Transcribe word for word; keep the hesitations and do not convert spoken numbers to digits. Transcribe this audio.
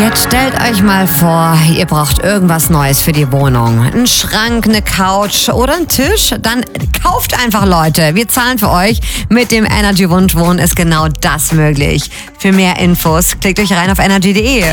Jetzt stellt euch mal vor, ihr braucht irgendwas Neues für die Wohnung. Ein Schrank, eine Couch oder ein Tisch? Dann kauft einfach, Leute. Wir zahlen für euch. Mit dem Energy Wunschwohnen ist genau das möglich. Für mehr Infos klickt euch rein auf energy punkt de.